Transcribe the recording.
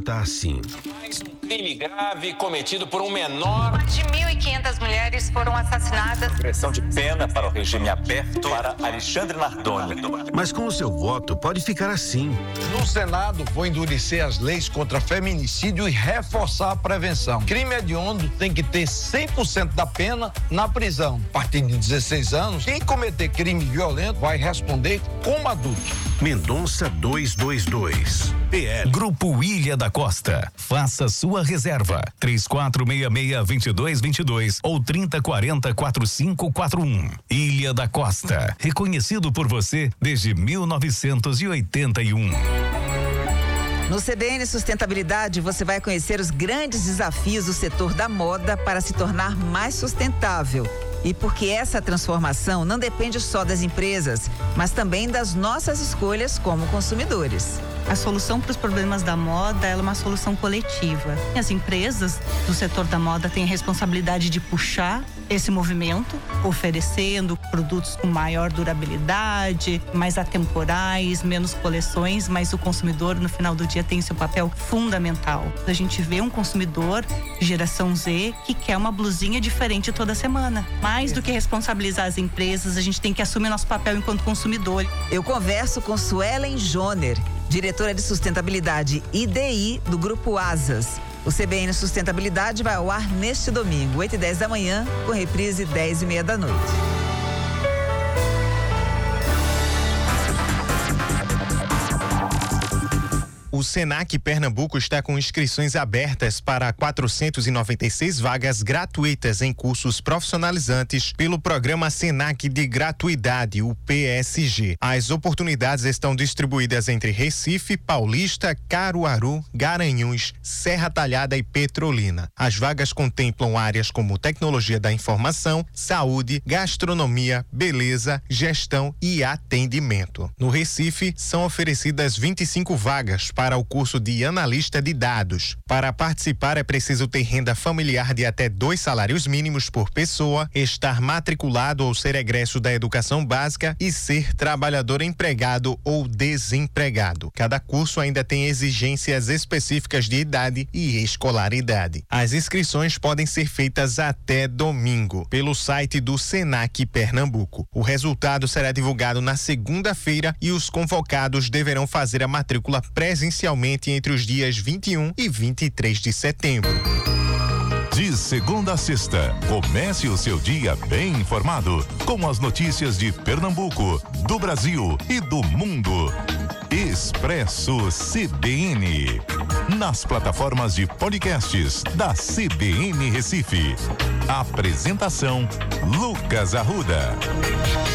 tá assim. Mais um crime grave cometido por um menor. Mais de 1.500 mulheres foram assassinadas. Pressão de pena para o regime aberto para Alexandre Nardoni. Mas com o seu voto pode ficar assim. No Senado, vou endurecer as leis contra feminicídio e reforçar a prevenção. Crime hediondo tem que ter 100% da pena na prisão. A partir de 16 anos, quem cometer crime violento vai responder como adulto. Mendonça 222. PL. Grupo Ilha da Costa. Faça sua reserva. 3466-2222 ou 3040-4541. Ilha da Costa. Reconhecido por você desde 1981. No CBN Sustentabilidade, você vai conhecer os grandes desafios do setor da moda para se tornar mais sustentável. E porque essa transformação não depende só das empresas, mas também das nossas escolhas como consumidores. A solução para os problemas da moda é uma solução coletiva. As empresas do setor da moda têm a responsabilidade de puxar esse movimento, oferecendo produtos com maior durabilidade, mais atemporais, menos coleções, mas o consumidor, no final do dia, tem seu papel fundamental. A gente vê um consumidor, geração Z, que quer uma blusinha diferente toda semana. Mais do que responsabilizar as empresas, a gente tem que assumir nosso papel enquanto consumidor. Eu converso com Suelen Joner, diretora de sustentabilidade IDI do Grupo Asas. O CBN Sustentabilidade vai ao ar neste domingo, 8h10 da manhã, com reprise 10h30 da noite. O Senac Pernambuco está com inscrições abertas para 496 vagas gratuitas em cursos profissionalizantes pelo programa Senac de Gratuidade, o PSG. As oportunidades estão distribuídas entre Recife, Paulista, Caruaru, Garanhuns, Serra Talhada e Petrolina. As vagas contemplam áreas como tecnologia da informação, saúde, gastronomia, beleza, gestão e atendimento. No Recife, são oferecidas 25 vagas para o curso de analista de dados. Para participar é preciso ter renda familiar de até 2 salários mínimos por pessoa, estar matriculado ou ser egresso da educação básica e ser trabalhador empregado ou desempregado. Cada curso ainda tem exigências específicas de idade e escolaridade. As inscrições podem ser feitas até domingo pelo site do Senac Pernambuco. O resultado será divulgado na segunda-feira e os convocados deverão fazer a matrícula presencialmente entre os dias 21 e 23 de setembro. De segunda a sexta, comece o seu dia bem informado com as notícias de Pernambuco, do Brasil e do mundo. Expresso CBN, nas plataformas de podcasts da CBN Recife. Apresentação: Lucas Arruda.